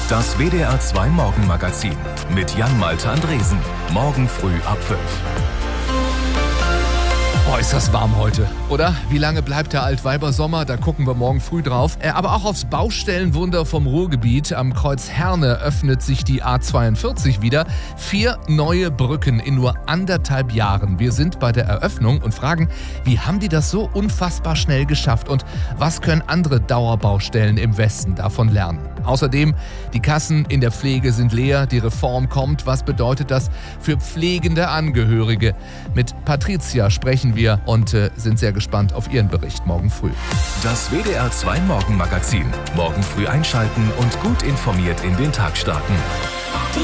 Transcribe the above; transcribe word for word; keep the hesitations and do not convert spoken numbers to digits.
Das W D R zwei Morgenmagazin mit Jan-Malte Andresen. Morgen früh ab fünf. Boah, ist das warm heute, oder? Wie lange bleibt der Altweibersommer? Da gucken wir morgen früh drauf. Äh, aber auch aufs Baustellenwunder vom Ruhrgebiet. Am Kreuz Herne öffnet sich die A zweiundvierzig wieder. Vier neue Brücken in nur anderthalb Jahren. Wir sind bei der Eröffnung und fragen, wie haben die das so unfassbar schnell geschafft? Und was können andere Dauerbaustellen im Westen davon lernen? Außerdem, die Kassen in der Pflege sind leer, die Reform kommt. Was bedeutet das für pflegende Angehörige? Mit Patricia sprechen wir und äh, sind sehr gespannt auf ihren Bericht morgen früh. Das W D R zwei Morgenmagazin. Morgen früh einschalten und gut informiert in den Tag starten.